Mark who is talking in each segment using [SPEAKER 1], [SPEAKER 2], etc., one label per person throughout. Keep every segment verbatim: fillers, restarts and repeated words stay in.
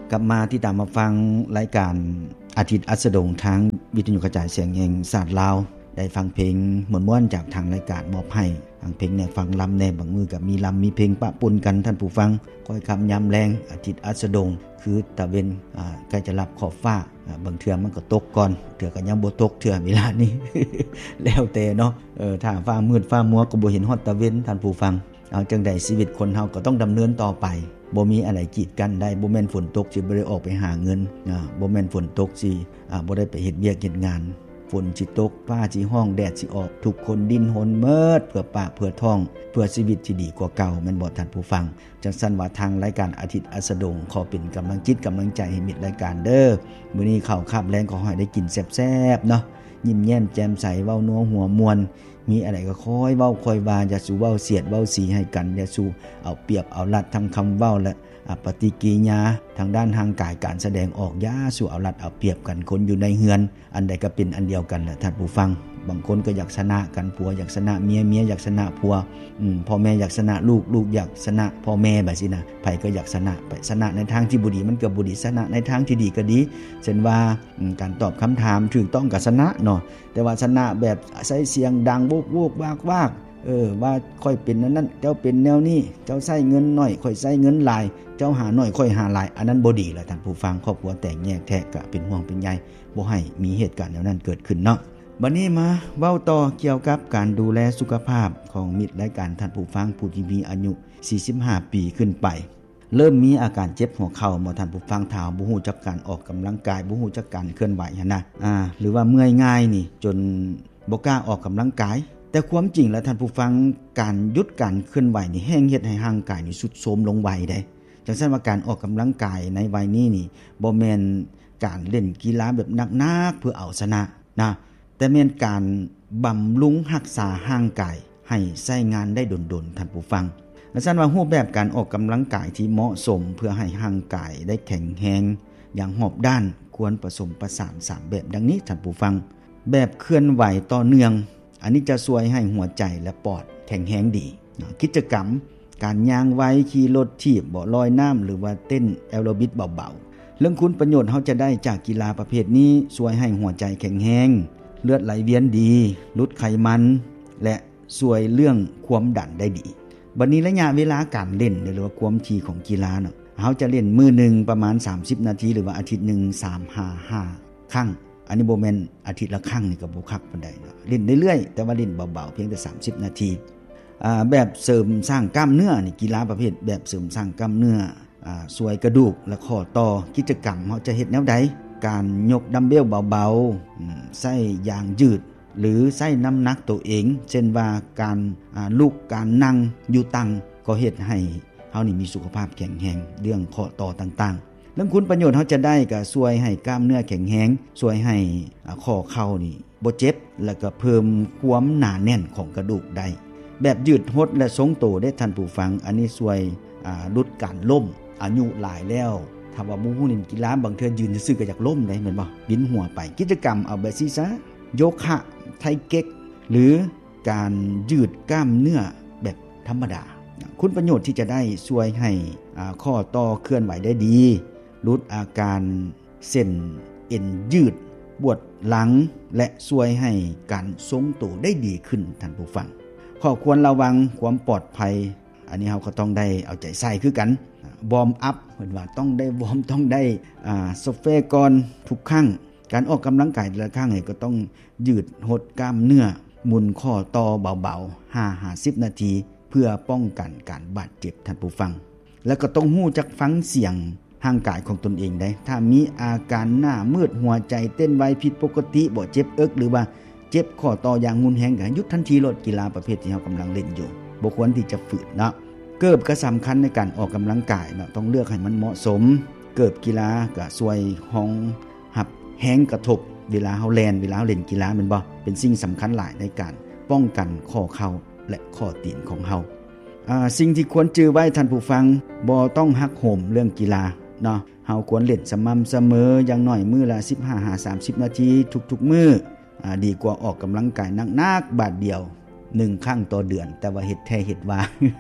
[SPEAKER 1] กลับมาที่ตามมาฟังรายการอาทิตย์อัสดงทางวิทยุกระจายเสียงแห่งชาติลาวได้ฟังเพลงม่วนๆจากทางรายการมอบให้ทางเพลงแนวฟังลำแน่บางมือก็มีลำมีเพลงปะปนกันท่านผู้ฟังค่อยคํายามแรงอาทิตย์อัสดงคือตะเวนอ่าใกล้จะรับขอบฟ้าบางเทื่อมันก็ตกก่อนเทื่อก็ยังบ่ตกเทื่อเวลานี้ แล้วแต่เนาะเออถ้าฟ้ามืดฟ้ามัวก็บ่เห็นฮอดตะเวนท่านผู้ฟังเอาจังได๋ชีวิตคนเฮาก็ต้องดำเนินต่อไปบ่มีอะไรกีดกันได้บ่แม่นฝนตกสิบ่ได้ออกไปหาเงินอ่าบ่แม่นฝนตกสิอ่าบ่ได้ไปเฮ็ดเวียกเฮ็ดงานฝนสิตกฟ้าสิห้องแดดสิออกทุกคนดิ้นรนเมิดเพื่อปากเพื่อท้องเพื่อชีวิตที่ดีกว่าเก่าแม่นบ่ท่านผู้ฟังจังซั่นว่าทางรายการอาทิตย์อัสดงขอเป็นกำลังจิตกำลังใจให้มิตรรายการเด้อมื้อนี้ข้าวคาบแลงขอให้ได้กินแซ่บๆเนาะยิ้มแย้มแจ่มใสเว้านัวหัวม่วนมีอะไรก็ค่อยเว้าค่อยว่าอย่าสู่เว้าเสียดเว้าสีให้กันอย่าสู่เอาเปรียบเอารัดทั้งคำเว้าและปฏิกิริยาทางด้านทางกายการแสดงออกอย่าสู่เอารัดเอาเปรียบกันคนอยู่ในเฮือนอันใดก็เป็นอันเดียวกันแหละท่านผู้ฟังบางคนก็อยากชนะกันผัวอยากชนะเมียเมียอยากชนะผัวอืมพ่อแม่อยากชนะลูกลูกอยากชนะพ่อแม่แบบนี้นะไผก็อยากชนะไปชนะในทางที่บ่ดีมันก็บ่ดีชนะในทางที่ดีก็ดีเช่นว่าการตอบคำถามถูกต้องก็ชนะเนาะแต่ว่าชนะแบบใช้เสียงดังโวกๆวากๆเออว่าค่อยเป็นนั้นนั้นเจ้าเป็นแนวนี้เจ้าใช้เงินน้อยค่อยใช้เงินหลายเจ้าหาน้อยค่อยหาหลายอันนั้นบ่ดีล่ะท่านผู้ฟังครอบครัวแตกแยกแท้ก็เป็นห่วงเป็นใยบ่ให้มีเหตุการณ์แนวนั้นเกิดขึ้นเนาะบัดนี้มาเว้าต่อเกี่ยวกับการดูแลสุขภาพของมิตรรายการท่านผู้ฟังผู้ที่มีอายุสี่สิบห้าปีขึ้นไปเริ่มมีอาการเจ็บหัวเข่าบ่ท่านผู้ฟังถามบ่ฮู้จักการออกกำลังกายบ่ฮู้จักการเคลื่อนไหวหั่นนะอ่าหรือว่าเมื่อยง่ายนี่จนบ่กล้าออกกำลังกายแต่ความจริงแล้วท่านผู้ฟังการหยุดการเคลื่อนไหวนี่แห้งเฮ็ดให้ร่างกายนี่ทรุดโทรมลงไวได้จังซั่นว่าการออกกำลังกายในวัยนี้นี่บ่แม่นการเล่นกีฬาแบบหนักๆเพื่อเอาชนะนะแต่แม่นการบำรุงรักษาร่างกายให้ใช้งานได้ดนๆท่านผู้ฟังและซั่นว่ารูปแบบการออกกำลังกายที่เหมาะสมเพื่อให้ร่างกายได้แข็งแรงอย่างรอบด้านควรผสมผสานสามแบบดังนี้ท่านผู้ฟังแบบเคลื่อนไหวต่อเนื่องอันนี้จะช่วยให้หัวใจและปอดแข็งแรงดีกิจกรรมการย่างไว้ขี่รถถีบบ่ลอยน้ำหรือว่าเต้นแอโรบิกเบาๆเรื่องคุณประโยชน์เฮาจะได้จากกีฬาประเภทนี้ช่วยให้หัวใจแข็งแรงเลือดไหลเวียนดีลดไขมันและช่วยเรื่องความดันได้ดีบัดนี้ระยะเวลาการเล่นหรือว่าความถี่ของกีฬาเนาะเฮาจะเล่นมื้อนึงประมาณสามสิบนาทีหรือว่าอาทิตย์นึงสาม ห้า ห้าครั้งอันนี้บ่แม่นอาทิตย์ละครั้งนี่ก็บ่คักปานใดเนาะเล่นเรื่อยๆแต่ว่าเล่นเบาๆเพียงแต่สามสิบนาทีอ่าแบบเสริมสร้างกล้ามเนื้อนี่กีฬาประเภทแบบเสริมสร้างกล้ามเนื้ออ่าช่วยกระดูกและข้อต่อกิจกรรมเฮาจะเฮ็ดแนวใดการยกดัมเบลเบาๆอืมใช้ยางยืดหรือใช้น้ำหนักตัวเองเช่นว่าการอ่าลุกการนั่งอยู่ตั้งก็เฮ็ดให้เฮานี่มีสุขภาพแข็งแรงเรื่องข้อต่อต่างๆเรื่องคุณประโยชน์เฮาจะได้ก็ช่วยให้กล้ามเนื้อแข็งแรงช่วยให้ข้อเข่านี่บ่เจ็บแล้วก็เพิ่มความหนาแน่นของกระดูกได้แบบยืดหดและทรงโตได้ท่านผู้ฟังอันนี้ช่วยอ่าลดการล้มอายุหลายแล้วถ้าว่าบ่ฮู้เล่นกีฬาบางเทื่อยืนซื่อๆก็อยากล้มได้แม่นบ่บินหัวไปกิจกรรมเอาแบบซี่ซะโยคะไทเก๊กหรือการยืดกล้ามเนื้อแบบธรรมดาคุณประโยชน์ที่จะได้ช่วยให้อ่าข้อต่อเคลื่อนไหวได้ดีลดอาการเส้นเอ็นยืดปวดหลังและช่วยให้การทรงตัวได้ดีขึ้นท่านผู้ฟังข้อควรระวังความปลอดภัยอันนี้เราก็ต้องได้เอาใจใส่คือกันวอร์มอัพเพิ่นว่าต้องได้วอร์มต้องได้อ่าโซเฟก่อนทุกครั้งการออกกำลังกายแต่ละครั้งก็ต้องยืดหดกล้ามเนื้อหมุนข้อต่อเบาๆ ห้าถึงห้าสิบ นาทีเพื่อป้องกันการบาดเจ็บท่านผู้ฟังแล้วก็ต้องรู้จักฟังเสียงร่างกายของตนเองได้ถ้ามีอาการหน้ามืดหัวใจเต้นไวผิดปกติบ่เจ็บเอิกหรือว่าเจ็บข้อต่ออย่างรุนแรงก็หยุดทันทีลดกีฬาประเภทที่เฮากำลังเล่นอยู่บ่ควรที่จะฝืนเนาะเกิบก็สำคัญในการออกกำลังกายเนาะต้องเลือกให้มันเหมาะสมเกิบกีฬาก็ช่วยห้องหับแรงกระทบเวลาเฮาแล่นเวลาเฮาเล่นกีฬาแม่นบ่เป็นสิ่งสำคัญหลายในการป้องกันข้อเข่าและข้อตีนของเฮาอ่าสิ่งที่ควรจื้อไว้ท่านผู้ฟังบ่ต้องหักโหมเรื่องกีฬาเนาะเฮาควรเล่นสม่ำเสมออย่างน้อยมื้อละสิบห้าถึงสามสิบนาทีทุกๆมื้ออ่าดีกว่าออกกำลังกายหนักๆบาทเดียวหนึ่งครั้งต่อเดือนแต่ว่าเฮ็ดแท้เฮ็ดว่า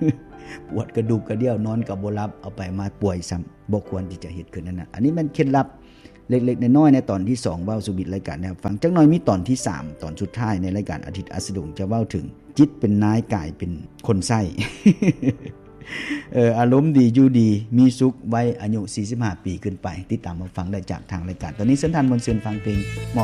[SPEAKER 1] ปวดกระดูกกระเดี่ยวนอนก็บ่หลับเอาไปมาป่วยซ้ำบ่ควรที่จะเฮ็ดขึ้นนั่นน่ะอันนี้มันเคล็ดลับเล็กๆน้อยๆในตอนที่สองเว้าสู่บิดรายการนะครับฟังจักหน่อยมีตอนที่สามตอนสุดท้ายในรายการอาทิตย์อัสดงจะเว้าถึงจิตเป็นนายกายเป็นคนใช้ เอออารมณ์ดีอยู่ดีมีสุขไว้อายุสี่สิบห้าปีขึ้นไปติดตามมาฟังได้จากทางรายการตอนนี้เชิญท่านมนต์เชิญฟังเพลง